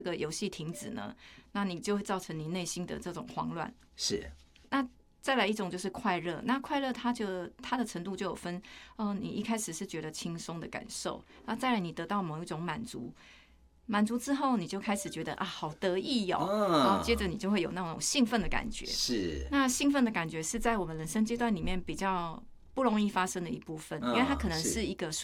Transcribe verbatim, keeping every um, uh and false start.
这个游戏停止呢，那你就会造成你内心的这种慌乱。 是。 那再来一种就是快乐，那快乐它就它的程度就有分，哦，你一开始是觉得轻松的感受，那再来你得到某一种满足，满足之后你就开始觉得啊好得意哦， 嗯、 然后接着你就会有那种兴奋的感觉。 是。 那兴奋的感觉是在我们人生阶段里面比较不容易发生的一部分，因为它可能是一个